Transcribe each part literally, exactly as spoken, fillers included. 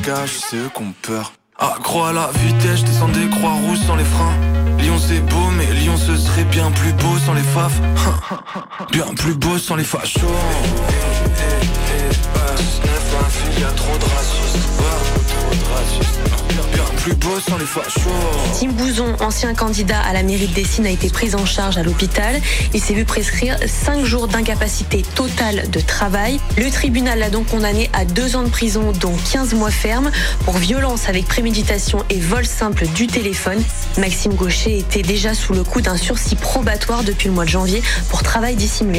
gage, c'est eux qu'on peur. Accro à la vitesse, je descends des croix rouges sans les freins. Lyon c'est beau, mais Lyon ce serait bien plus beau sans les faf. Bien plus beau sans les fachos. Y'a trop de racistes, trop de racistes. Bien plus beau sans les fachos. Tim Bouzon, ancien candidat à la mairie de Dessine, a été pris en charge à l'hôpital. Il s'est vu prescrire cinq jours d'incapacité totale de travail. Le tribunal l'a donc condamné à deux ans de prison, dont quinze mois ferme, pour violence avec préméditation et vol simple du téléphone. Maxime Gaucher était déjà sous le coup d'un sursis probatoire depuis le mois de janvier pour travail dissimulé.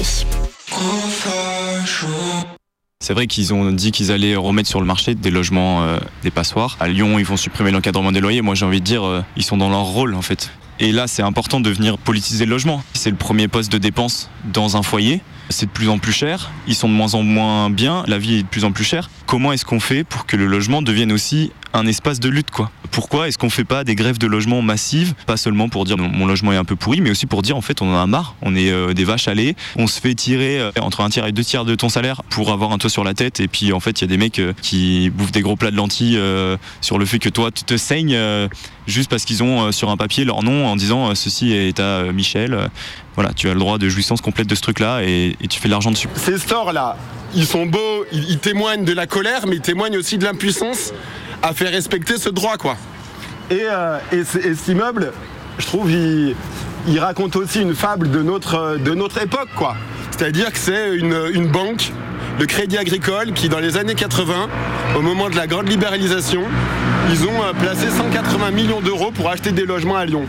C'est vrai qu'ils ont dit qu'ils allaient remettre sur le marché des logements, euh, des passoires. À Lyon, ils vont supprimer l'encadrement des loyers. Moi, j'ai envie de dire, euh, ils sont dans leur rôle, en fait. Et là, c'est important de venir politiser le logement. C'est le premier poste de dépense dans un foyer. C'est de plus en plus cher. Ils sont de moins en moins bien. La vie est de plus en plus chère. Comment est-ce qu'on fait pour que le logement devienne aussi un espace de lutte, quoi ? Pourquoi est-ce qu'on fait pas des grèves de logement massives ? Pas seulement pour dire mon logement est un peu pourri, mais aussi pour dire en fait on en a marre. On est euh, des vaches à lait. On se fait tirer euh, entre un tiers et deux tiers de ton salaire pour avoir un toit sur la tête. Et puis en fait il y a des mecs euh, qui bouffent des gros plats de lentilles euh, sur le fait que toi tu te saignes euh, juste parce qu'ils ont euh, sur un papier leur nom en disant euh, ceci est à euh, Michel. Euh, voilà, tu as le droit de jouissance complète de ce truc-là et, et tu fais de l'argent dessus. Ces stores-là, ils sont beaux, ils, ils témoignent de la colère, mais ils témoignent aussi de l'impuissance à faire respecter ce droit, quoi. Et, euh, et, et cet immeuble, je trouve, il, il raconte aussi une fable de notre, de notre époque, quoi. C'est-à-dire que c'est une, une banque, le Crédit Agricole, qui dans les années quatre-vingts, au moment de la grande libéralisation, ils ont placé cent quatre-vingts millions d'euros pour acheter des logements à Lyon.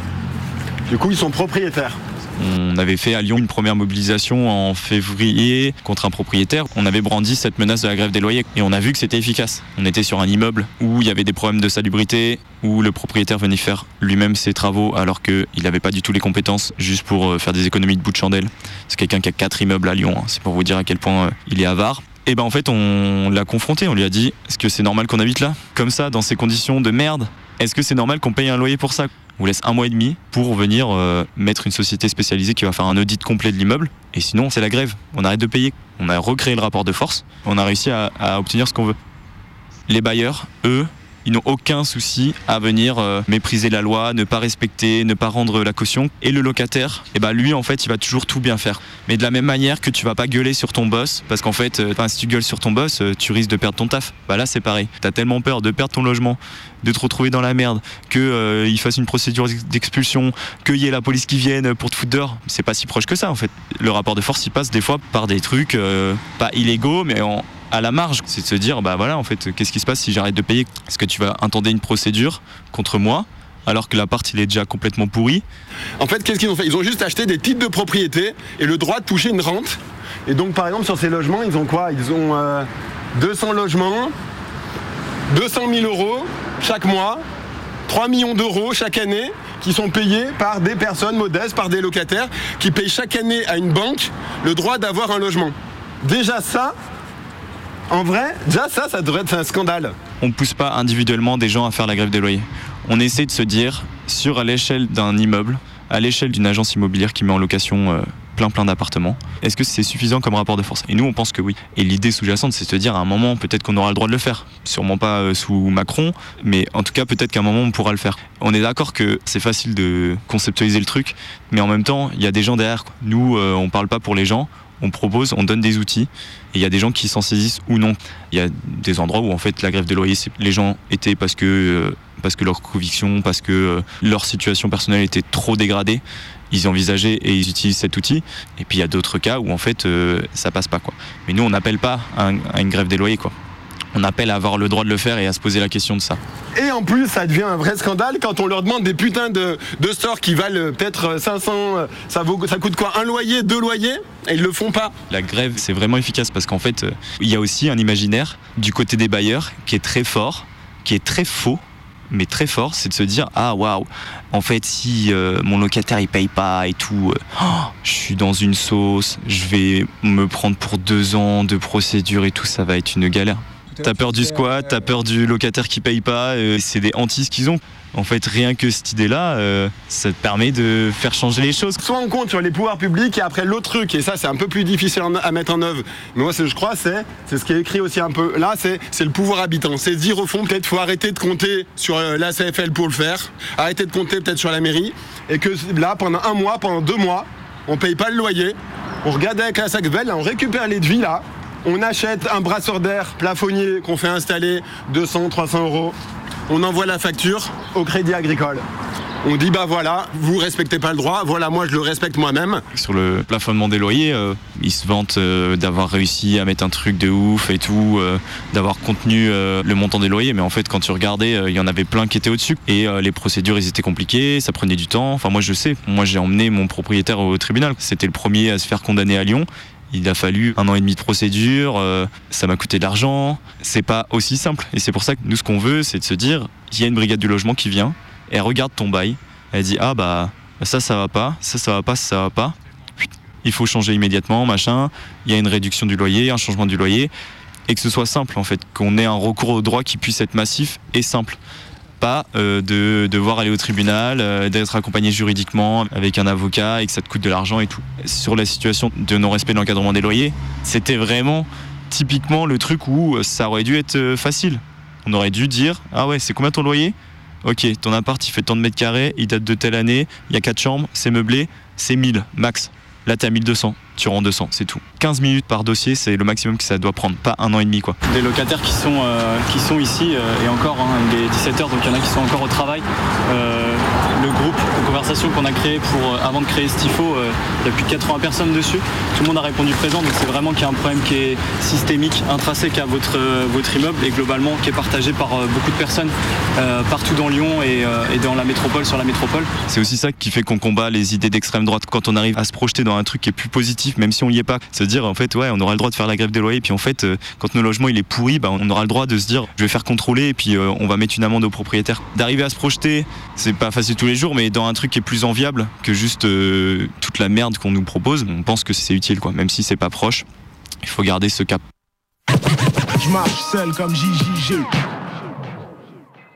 Du coup, ils sont propriétaires. On avait fait à Lyon une première mobilisation en février contre un propriétaire. On avait brandi cette menace de la grève des loyers et on a vu que c'était efficace. On était sur un immeuble où il y avait des problèmes de salubrité, où le propriétaire venait faire lui-même ses travaux alors qu'il n'avait pas du tout les compétences juste pour faire des économies de bout de chandelle. C'est quelqu'un qui a quatre immeubles à Lyon, hein. C'est pour vous dire à quel point il est avare. Et ben en fait on l'a confronté, on lui a dit est-ce que c'est normal qu'on habite là ? Comme ça, dans ces conditions de merde, est-ce que c'est normal qu'on paye un loyer pour ça ? On vous laisse un mois et demi pour venir euh, mettre une société spécialisée qui va faire un audit complet de l'immeuble. Et sinon, c'est la grève. On arrête de payer. On a recréé le rapport de force. On a réussi à, à obtenir ce qu'on veut. Les bailleurs, eux, ils n'ont aucun souci à venir euh, mépriser la loi, ne pas respecter, ne pas rendre la caution. Et le locataire, eh ben lui, en fait, il va toujours tout bien faire. Mais de la même manière que tu vas pas gueuler sur ton boss, parce qu'en fait, euh, si tu gueules sur ton boss, euh, tu risques de perdre ton taf. Bah là, c'est pareil. T'as tellement peur de perdre ton logement, de te retrouver dans la merde, qu'il euh, fasse une procédure d'expulsion, qu'il y ait la police qui vienne pour te foutre dehors. C'est pas si proche que ça, en fait. Le rapport de force, il passe des fois par des trucs euh, pas illégaux, mais en à la marge, c'est de se dire bah voilà en fait qu'est-ce qui se passe si j'arrête de payer ? Est-ce que tu vas intenter une procédure contre moi alors que l'appart il est déjà complètement pourri ? En fait, qu'est-ce qu'ils ont fait ? Ils ont juste acheté des titres de propriété et le droit de toucher une rente. Et donc par exemple sur ces logements, ils ont quoi ? Ils ont euh, deux cents logements, deux cent mille euros chaque mois, trois millions d'euros chaque année qui sont payés par des personnes modestes, par des locataires qui payent chaque année à une banque le droit d'avoir un logement. Déjà ça, en vrai, déjà ça, ça devrait être un scandale. On ne pousse pas individuellement des gens à faire la grève des loyers. On essaie de se dire, sur à l'échelle d'un immeuble, à l'échelle d'une agence immobilière qui met en location euh, plein plein d'appartements, est-ce que c'est suffisant comme rapport de force ? Et nous, on pense que oui. Et l'idée sous-jacente, c'est de se dire, à un moment, peut-être qu'on aura le droit de le faire. Sûrement pas euh, sous Macron, mais en tout cas, peut-être qu'à un moment, on pourra le faire. On est d'accord que c'est facile de conceptualiser le truc, mais en même temps, il y a des gens derrière, quoi. Nous, euh, on parle pas pour les gens. On propose, on donne des outils et il y a des gens qui s'en saisissent ou non. Il y a des endroits où en fait la grève des loyers, les gens étaient parce que, euh, parce que leur conviction, parce que euh, leur situation personnelle était trop dégradée, ils envisageaient et ils utilisent cet outil. Et puis il y a d'autres cas où en fait euh, ça passe pas, quoi. Mais nous on n'appelle pas à, un, à une grève des loyers, quoi. On appelle à avoir le droit de le faire et à se poser la question de ça. Et en plus, ça devient un vrai scandale quand on leur demande des putains de, de stores qui valent peut-être cinq cents, ça, vaut, ça coûte quoi ? Un loyer, deux loyers ? Et ils le font pas. La grève, c'est vraiment efficace parce qu'en fait, il y a aussi un imaginaire du côté des bailleurs qui est très fort, qui est très faux, mais très fort, c'est de se dire ah waouh, en fait si euh, mon locataire il paye pas et tout, euh, oh, je suis dans une sauce, je vais me prendre pour deux ans de procédure et tout, ça va être une galère. T'as peur du squat, t'as peur du locataire qui paye pas, euh, c'est des hantises qu'ils ont. En fait, rien que cette idée-là, euh, ça te permet de faire changer les choses. Soit on compte sur les pouvoirs publics et après l'autre truc, et ça c'est un peu plus difficile à mettre en œuvre, mais moi ce que je crois c'est, c'est ce qui est écrit aussi un peu, là c'est, c'est le pouvoir habitant, c'est se dire au fond peut-être faut arrêter de compter sur euh, l'A C F L pour le faire, arrêter de compter peut-être sur la mairie, et que là pendant un mois, pendant deux mois, on paye pas le loyer, on regarde avec la S A C V, là, on récupère les devis là, on achète un brasseur d'air plafonnier qu'on fait installer deux cents, trois cents euros, on envoie la facture au Crédit Agricole. On dit bah voilà, vous respectez pas le droit, voilà moi je le respecte moi-même. Sur le plafonnement des loyers, euh, ils se vantent euh, d'avoir réussi à mettre un truc de ouf et tout, euh, d'avoir contenu euh, le montant des loyers, mais en fait quand tu regardais, il euh, y en avait plein qui étaient au-dessus. Et euh, les procédures ils étaient compliquées, ça prenait du temps, enfin moi je sais, moi j'ai emmené mon propriétaire au tribunal, c'était le premier à se faire condamner à Lyon. Il a fallu un an et demi de procédure, euh, ça m'a coûté de l'argent, c'est pas aussi simple. Et c'est pour ça que nous ce qu'on veut c'est de se dire, il y a une brigade du logement qui vient, elle regarde ton bail, elle dit ah bah ça ça va pas, ça ça va pas, ça, ça va pas, il faut changer immédiatement, machin, il y a une réduction du loyer, un changement du loyer, et que ce soit simple en fait, qu'on ait un recours au droit qui puisse être massif et simple. Pas euh, de devoir aller au tribunal, euh, d'être accompagné juridiquement avec un avocat et que ça te coûte de l'argent et tout. Sur la situation de non-respect de l'encadrement des loyers, c'était vraiment typiquement le truc où ça aurait dû être facile. On aurait dû dire « Ah ouais, c'est combien ton loyer ? Ok, ton appart il fait tant de mètres carrés, il date de telle année, il y a quatre chambres, c'est meublé, c'est mille max. Là t'es à mille deux cents, tu rends deux cents, c'est tout. quinze minutes par dossier, c'est le maximum que ça doit prendre, pas un an et demi quoi. Des locataires qui sont, euh, qui sont ici, euh, et encore, hein, il est dix-sept heures, donc il y en a qui sont encore au travail. Euh, le groupe de conversation qu'on a créé pour, euh, avant de créer Stifo, euh, il y a plus de quatre-vingts personnes dessus. Tout le monde a répondu présent, donc c'est vraiment qu'il y a un problème qui est systémique, intrinsèque à votre, euh, votre immeuble et globalement qui est partagé par euh, beaucoup de personnes euh, partout dans Lyon et, euh, et dans la métropole, sur la métropole. C'est aussi ça qui fait qu'on combat les idées d'extrême droite. Quand on arrive à se projeter dans un truc qui est plus positif, même si on y est pas, se dire en fait ouais on aura le droit de faire la grève des loyers, puis en fait euh, quand notre logement il est pourri, bah, on aura le droit de se dire je vais faire contrôler et puis euh, on va mettre une amende au propriétaire. D'arriver à se projeter, c'est pas facile tous les jours, mais dans un truc qui est plus enviable que juste euh, toute la merde qu'on nous propose, on pense que c'est utile quoi, même si c'est pas proche, il faut garder ce cap. Je marche seul comme J J G.